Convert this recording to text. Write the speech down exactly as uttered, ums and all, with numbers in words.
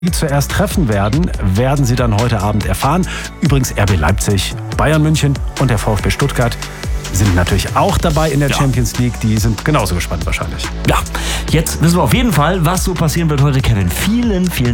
zuerst treffen werden, werden Sie dann heute Abend erfahren. Übrigens R B Leipzig, Bayern München und der VfB Stuttgart sind natürlich auch dabei in der ja. Champions League. Die sind genauso gespannt wahrscheinlich. Ja, jetzt wissen wir auf jeden Fall, was so passieren wird heute, Kevin. Vielen, vielen